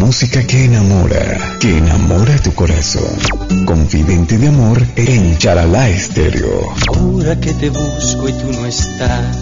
música que enamora tu corazón. Confidente de amor en Charalá Estéreo. Ahora que te busco y tú no estás,